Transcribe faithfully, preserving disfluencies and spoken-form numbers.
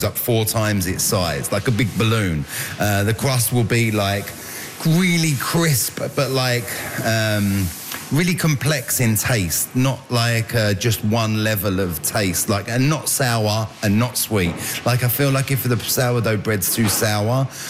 up four times its size, like a big balloon. Uh, the crust will be like really crisp, but like um, really complex in taste, not like uh, just one level of taste, like, and not sour and not sweet. Like, I feel like if the sourdough bread's too sour,